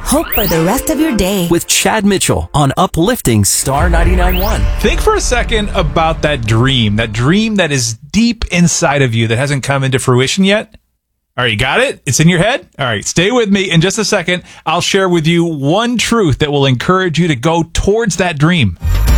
Hope for the rest of your day. With Chad Mitchell on Uplifting Star 99.1. Think for a second about that dream that is deep inside of you that hasn't come into fruition yet. All right, you got it? It's in your head? All right, stay with me. In just a second, I'll share with you one truth that will encourage you to go towards that dream.